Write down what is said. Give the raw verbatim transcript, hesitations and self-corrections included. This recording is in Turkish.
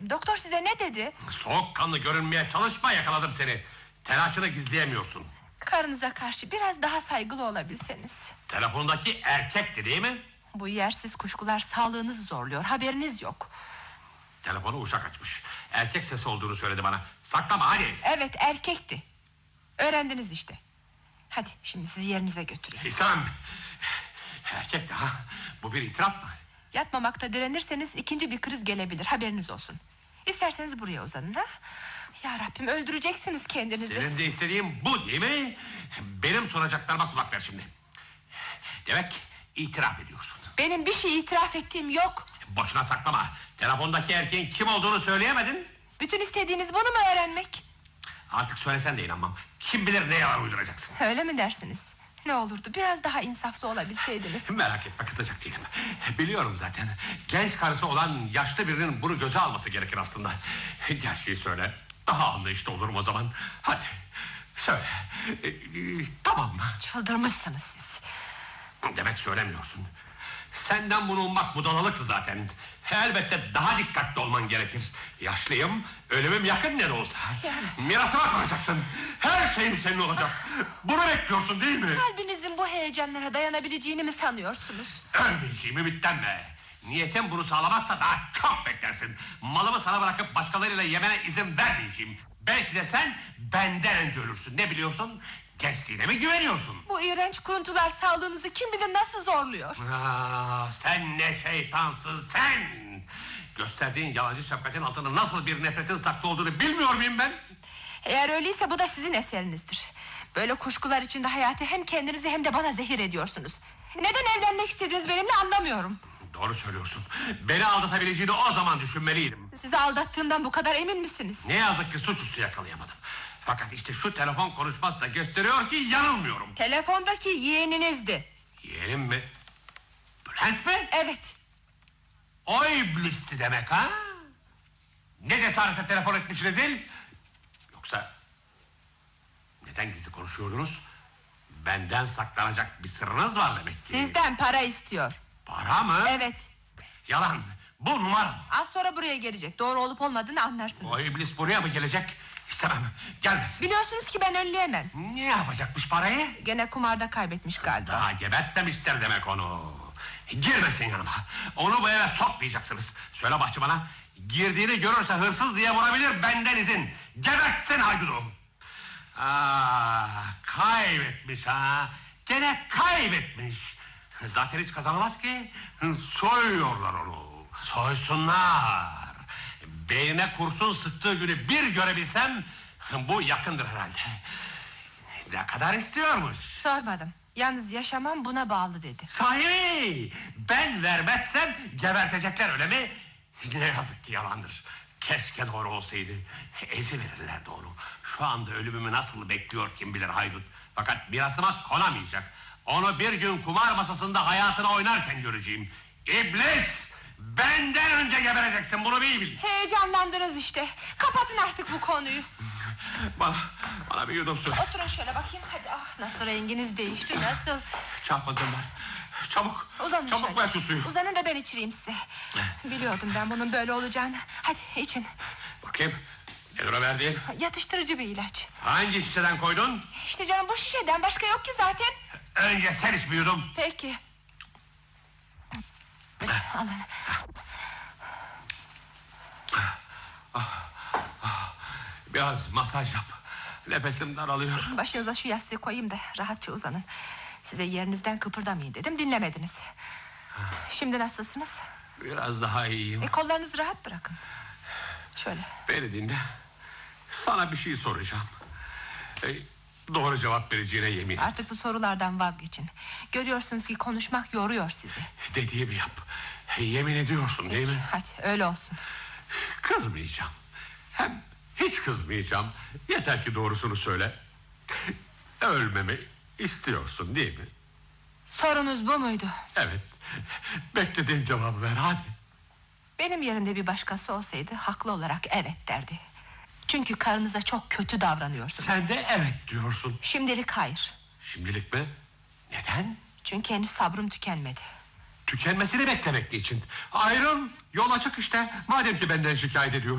Doktor size ne dedi? Soğukkanlı görünmeye çalışma, yakaladım seni. Telaşını gizleyemiyorsun. Karınıza karşı biraz daha saygılı olabilseniz. Telefondaki erkekti değil mi? Bu yersiz kuşkular sağlığınızı zorluyor, haberiniz yok. Telefonu uşak açmış. Erkek sesi olduğunu söyledi bana. Saklama hadi. Evet, erkekti. Öğrendiniz işte. Hadi şimdi sizi yerinize götüreyim. İstemem. Erkek de ha. Bu bir itiraf mı? Yatmamakta direnirseniz ikinci bir kriz gelebilir, haberiniz olsun. İsterseniz buraya uzanın ha. Ya Rabbim, öldüreceksiniz kendinizi. Senin de istediğin bu değil mi? Benim soracaklarıma kulak ver şimdi. Demek itiraf ediyorsun. Benim bir şey itiraf ettiğim yok. Boşuna saklama. Telefondaki erkeğin kim olduğunu söyleyemedin. Bütün istediğiniz bunu mu öğrenmek? Artık söylesen de inanmam. Kim bilir ne yalan uyduracaksın. Öyle mi dersiniz? Ne olurdu biraz daha insaflı olabilseydiniz. Merak etme, kızacak değilim. Biliyorum zaten. Genç karısı olan yaşlı birinin bunu göze alması gerekir aslında. Gerçeği söyle. Daha anlayışlı olurum o zaman. Hadi söyle. Ee, tamam mı? Çıldırmışsınız siz. Demek söylemiyorsun. Senden bunu ummak budalalıktı zaten. Elbette daha dikkatli olman gerekir. Yaşlıyım, ölümüm yakın ne de olsa. Yani. Mirasıma kalacaksın. Her şeyim senin olacak. Bunu bekliyorsun değil mi? Kalbinizin bu heyecanlara dayanabileceğini mi sanıyorsunuz? Ölmeyeceğimi ümitlenme. Niyetim bunu sağlamaksa daha çok beklersin. Malımı sana bırakıp başkalarıyla yemene izin vermeyeceğim. Belki de sen benden önce ölürsün. Ne biliyorsun? Gençliğine mi güveniyorsun? Bu iğrenç kuruntular sağlığınızı kim bilir nasıl zorluyor. Aa, sen ne şeytansın sen! Gösterdiğin yalancı şefkatin altında nasıl bir nefretin saklı olduğunu bilmiyor muyum ben? Eğer öyleyse bu da sizin eserinizdir. Böyle kuşkular içinde hayatı hem kendinizi hem de bana zehir ediyorsunuz. Neden evlenmek istediniz benimle anlamıyorum. Doğru söylüyorsun. Beni aldatabileceğini o zaman düşünmeliydim. Sizi aldattığımdan bu kadar emin misiniz? Ne yazık ki suçüstü yakalayamadım. Fakat işte şu telefon konuşması da gösteriyor ki yanılmıyorum. Telefondaki yeğeninizdi. Yeğenim mi? Bülent mi? Evet. O iblisti demek ha? Ne cesaretle telefon etmiş rezil? Yoksa neden gizli konuşuyordunuz? Benden saklanacak bir sırrınız var demek ki. Sizden para istiyor. Para mı? Evet. Yalan. Bu numara. Az sonra buraya gelecek. Doğru olup olmadığını anlarsınız. O iblis buraya mı gelecek? İstemem. Gelmesin. Biliyorsunuz ki ben önleyemem. Ne yapacakmış parayı? Gene kumarda kaybetmiş galiba. Daha gebertmemişler demek onu. Girmesin yanıma. Onu bu eve sokmayacaksınız. Söyle bahçı bana. Girdiğini görürse hırsız diye vurabilir, benden izin. Gebertsin haydudu. Aa, kaybetmiş ha. Gene kaybetmiş. Zaten hiç kazanamaz ki. Soyuyorlar onu. Soysunlar. Beynine kurşun sıktığı günü bir görebilsem, bu yakındır herhalde. Ne kadar istiyormuş? Sormadım. Yalnız yaşamam buna bağlı dedi. Sahi, ben vermezsem gebertecekler öyle mi? Ne yazık ki yalandır. Keşke doğru olsaydı. Ezi verirlerdi onu. Şu anda ölümümü nasıl bekliyor kim bilir haydut. Fakat mirasıma konamayacak. Onu bir gün kumar masasında hayatını oynarken göreceğim. İblis! Benden önce gebereceksin, bunu bir bil. Heyecanlandınız işte. Kapatın artık bu konuyu. Bana, bana bir yudum su. Oturun şöyle bakayım hadi. Ah, nasıl renginiz değişti, nasıl? Çarpmadım ben. Çabuk, Uzanın çabuk şöyle. ver şu suyu. Uzanın da ben içireyim size. Biliyordum ben bunun böyle olacağını. Hadi için. Bakayım, nedir o verdiğin? Yatıştırıcı bir ilaç. Hangi şişeden koydun? İşte canım bu şişeden, başka yok ki zaten. Önce sen iç bir yudum. Peki. Alın. Biraz masaj yap. Nefesim daralıyor. Başınıza şu yastığı koyayım da rahatça uzanın. Size yerinizden kıpırdamayın dedim, dinlemediniz. Şimdi nasılsınız? Biraz daha iyiyim. E, kollarınızı rahat bırakın. Şöyle. Beni dinle. Sana bir şey soracağım. E, doğru cevap vereceğine yemin et. Artık bu sorulardan vazgeçin. Görüyorsunuz ki konuşmak yoruyor sizi. Dediğimi yap. E, yemin ediyorsun değil mi? Hadi öyle olsun. Kızmayacağım. Hem hiç kızmayacağım. Yeter ki doğrusunu söyle. Ölmemi istiyorsun değil mi? Sorunuz bu muydu? Evet. Beklediğim cevabı ver hadi. Benim yerimde bir başkası olsaydı haklı olarak evet derdi. Çünkü karınıza çok kötü davranıyorsunuz. Sen de evet diyorsun. Şimdilik hayır. Şimdilik mi? Neden? Çünkü henüz sabrım tükenmedi. Tükenmesini beklemek için. Ayrıl, yol açık işte. Madem ki benden şikayet ediyorsun.